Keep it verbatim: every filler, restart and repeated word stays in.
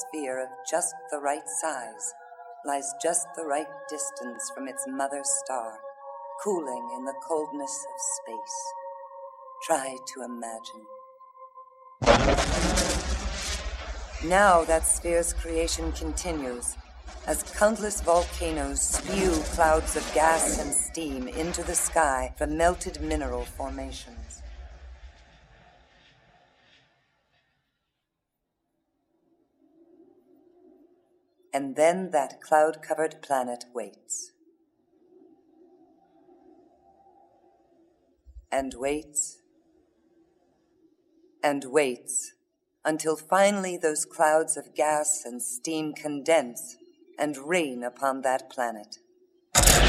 sphere of just the right size lies just the right distance from its mother star, cooling in the coldness of space. Try to imagine. Now that sphere's creation continues, as countless volcanoes spew clouds of gas and steam into the sky from melted mineral formations. And then that cloud-covered planet waits. And waits. And waits until finally those clouds of gas and steam condense and rain upon that planet.